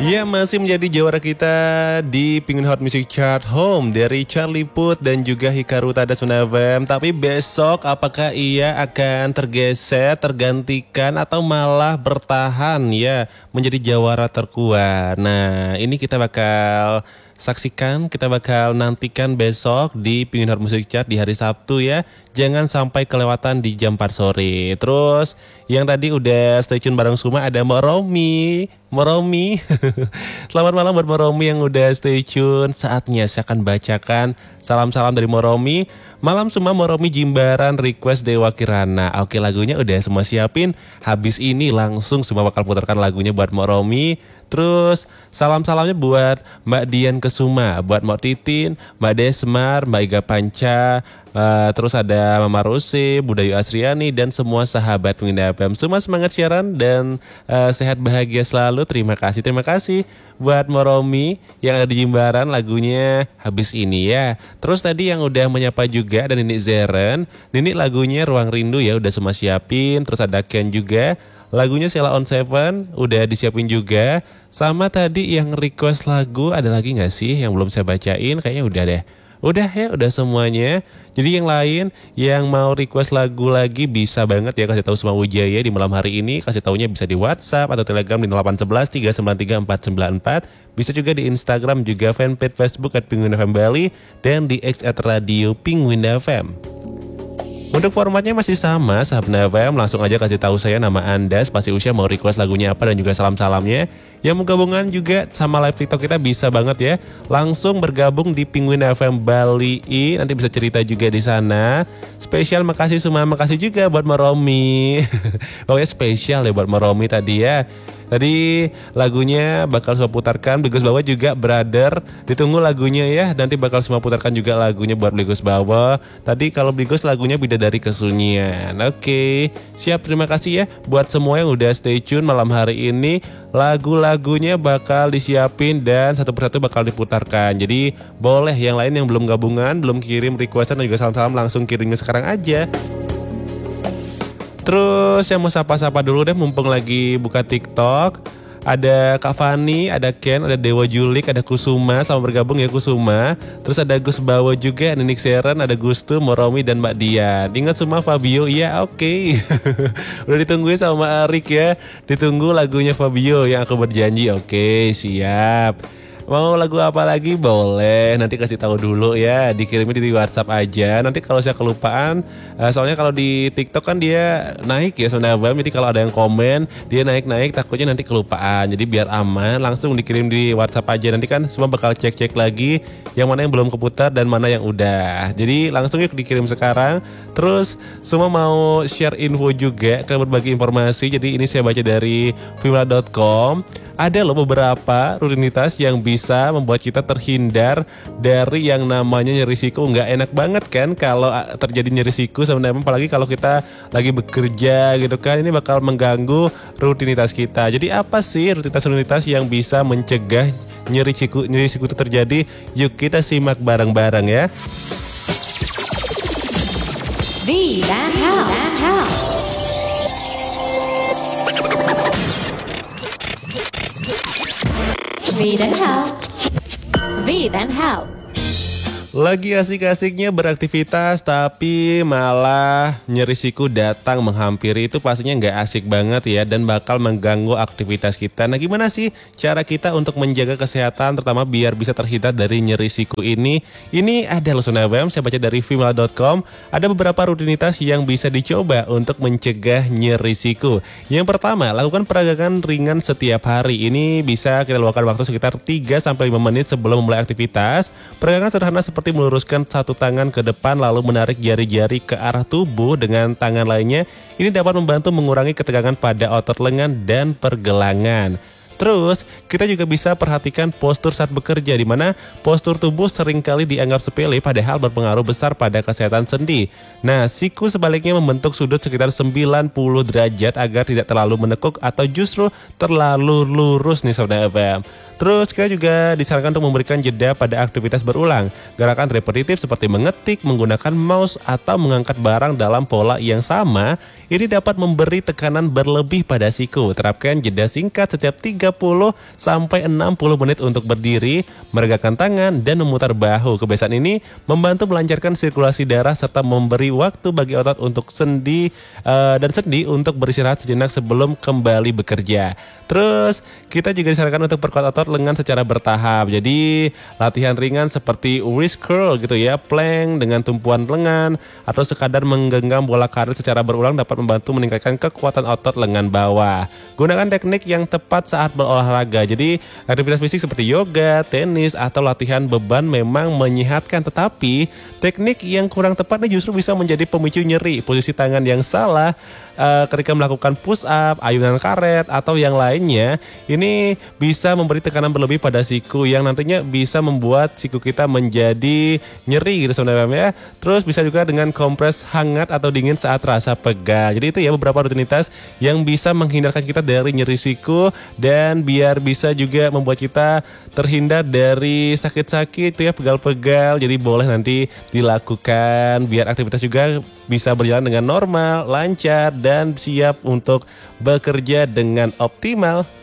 Ya, masih menjadi juara kita di Penguin Hot Music Chart Home dari Charlie Puth dan juga Hikaru Tada Sunavem. Tapi besok apakah ia akan tergeser, tergantikan atau malah bertahan ya menjadi jawara terkuat. Nah, ini kita bakal saksikan, kita bakal nantikan besok di Penguin Hot Music Chart di hari Sabtu ya. Jangan sampai kelewatan di jam 4 sore. Terus yang tadi udah stay tune bareng Suma ada Moromi. Selamat malam buat Moromi yang udah stay tune. Saatnya saya akan bacakan salam-salam dari Moromi. Malam Suma Moromi Jimbaran request Dewa Kirana. Oke, lagunya udah semua siapin. Habis ini langsung Suma bakal putarkan lagunya buat Moromi. Terus salam-salamnya buat Mbak Dian Kesuma, buat Mbak Titin, Mbak Desmar, Mbak Iga Panca, terus ada Mama Rose, Budayu Asriani dan semua sahabat Pengindah FM. Semua semangat siaran dan sehat bahagia selalu. Terima kasih buat Moromi yang ada di Jimbaran, lagunya habis ini ya. Terus tadi yang udah menyapa juga ada Nini Zeren. Nini lagunya Ruang Rindu ya udah semua siapin. Terus ada Ken juga. Lagunya Sheila on Seven udah disiapin juga. Sama tadi yang request lagu ada lagi gak sih yang belum saya bacain? Kayaknya udah deh. Udah ya, udah semuanya. Jadi yang lain yang mau request lagu lagi bisa banget ya kasih tahu Suma Wijaya di malam hari ini. Kasih taunya bisa di WhatsApp atau Telegram di 0811 393 494. Bisa juga di Instagram juga fanpage Facebook @Penguin FM Bali dan di X @Radio Penguin FM. Untuk formatnya masih sama, sahabat FM, langsung aja kasih tahu saya nama Anda, spasi usia, mau request lagunya apa dan juga salam-salamnya. Yang mau gabungan juga sama live TikTok kita bisa banget ya. Langsung bergabung di Penguin FM Bali, nanti bisa cerita juga di sana. Spesial makasih semua, makasih juga buat Moromi. Pokoknya spesial ya buat Moromi tadi ya. Tadi lagunya bakal semua putarkan. Bligus Bawa juga Brother. Ditunggu lagunya ya. Nanti bakal semua putarkan juga lagunya buat Bligus Bawa. Tadi kalau Bligus lagunya Bidadari Kesunyian. Oke, siap, terima kasih ya buat semua yang udah stay tune malam hari ini. Lagu-lagunya bakal disiapin dan satu persatu bakal diputarkan. Jadi boleh yang lain yang belum gabungan, belum kirim requestan dan juga salam-salam, langsung kirimnya sekarang aja. Terus yang mau sapa-sapa dulu deh mumpung lagi buka TikTok. Ada Kak Fani, ada Ken, ada Dewa Julik, ada Kusuma. Selamat bergabung ya Kusuma. Terus ada Gus Bawo juga, Ninik Seren, ada Gustu, Moromi dan Mbak Dian. Ingat semua Fabio, iya oke. Udah ditungguin sama Mbak Arik ya. Ditunggu lagunya Fabio yang aku berjanji. Oke, siap. Mau lagu apa lagi boleh, nanti kasih tahu dulu ya, dikirimin di WhatsApp aja. Nanti kalau saya kelupaan, soalnya kalau di TikTok kan dia naik ya Sonabam, jadi kalau ada yang komen dia naik-naik takutnya nanti kelupaan. Jadi biar aman langsung dikirim di WhatsApp aja. Nanti kan semua bakal cek-cek lagi yang mana yang belum keputar dan mana yang udah. Jadi langsung yuk dikirim sekarang. Terus semua mau share info juga, ke berbagi informasi. Jadi ini saya baca dari Vimla.com. Ada loh beberapa rutinitas yang bisa membuat kita terhindar dari yang namanya nyeri siku. Nggak enak banget kan kalau terjadi nyeri siku sebenarnya, apalagi kalau kita lagi bekerja gitu kan. Ini bakal mengganggu rutinitas kita. Jadi apa sih rutinitas-rutinitas yang bisa mencegah nyeri siku itu terjadi? Yuk kita simak bareng-bareng ya. V dan Hell. V dan Hell. Lagi asik-asiknya beraktivitas tapi malah nyeri siku datang menghampiri, itu pastinya nggak asik banget ya dan bakal mengganggu aktivitas kita. Nah gimana sih cara kita untuk menjaga kesehatan terutama biar bisa terhindar dari nyeri siku ini? Ini ada loh Sonabam, saya baca dari Vimla.com. Ada beberapa rutinitas yang bisa dicoba untuk mencegah nyeri siku. Yang pertama, lakukan peregangan ringan setiap hari. Ini bisa kita luangkan waktu sekitar 3-5 menit sebelum memulai aktivitas. Peregangan sederhana seperti meluruskan satu tangan ke depan lalu menarik jari-jari ke arah tubuh dengan tangan lainnya. Ini dapat membantu mengurangi ketegangan pada otot lengan dan pergelangan. Terus kita juga bisa perhatikan postur saat bekerja, di mana postur tubuh seringkali dianggap sepele padahal berpengaruh besar pada kesehatan sendi. Nah, siku sebaliknya membentuk sudut sekitar 90 derajat agar tidak terlalu menekuk atau justru terlalu lurus nih Sobat FM. Terus kita juga disarankan untuk memberikan jeda pada aktivitas berulang. Gerakan repetitif seperti mengetik, menggunakan mouse atau mengangkat barang dalam pola yang sama ini dapat memberi tekanan berlebih pada siku. Terapkan jeda singkat setiap 30 sampai 60 menit untuk berdiri, meregangkan tangan, dan memutar bahu. Kebiasaan ini membantu melancarkan sirkulasi darah serta memberi waktu bagi otot untuk sendi untuk beristirahat sejenak sebelum kembali bekerja. Terus kita juga disarankan untuk perkuat otot lengan secara bertahap. Jadi latihan ringan seperti wrist curl gitu ya, plank dengan tumpuan lengan, atau sekadar menggenggam bola karet secara berulang dapat membantu meningkatkan kekuatan otot lengan bawah. Gunakan teknik yang tepat saat berolahraga. Jadi aktivitas fisik seperti yoga, tenis, atau latihan beban memang menyehatkan, tetapi teknik yang kurang tepat ini justru bisa menjadi pemicu nyeri. Posisi tangan yang salah ketika melakukan push up, ayunan karet, atau yang lainnya, ini bisa memberi tekanan berlebih pada siku yang nantinya bisa membuat siku kita menjadi nyeri gitu sebenarnya ya. Terus bisa juga dengan kompres hangat atau dingin saat rasa pegal. Jadi itu ya beberapa rutinitas yang bisa menghindarkan kita dari nyeri siku dan biar bisa juga membuat kita terhindar dari sakit-sakit itu ya, pegal-pegal. Jadi boleh nanti dilakukan biar aktivitas juga bisa berjalan dengan normal, lancar, dan siap untuk bekerja dengan optimal.